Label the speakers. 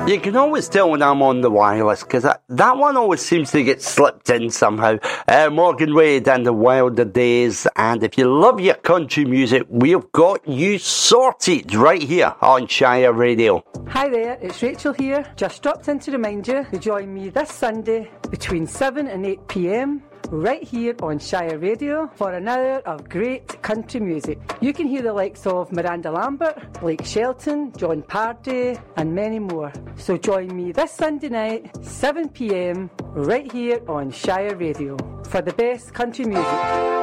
Speaker 1: You can always tell when I'm on the wireless, because that one always seems to get slipped in somehow. Morgan Wade and the Wilder Days. And if you love your country music, we've got you sorted right here on Shire Radio.
Speaker 2: Hi there, it's Rachel here. Just dropped in to remind you to join me this Sunday between 7 and 8 p.m. right here on Shire Radio for an hour of great country music. You can hear the likes of Miranda Lambert, Blake Shelton, John Pardy and many more. So join me this Sunday night, 7 p.m. right here on Shire Radio for the best country music.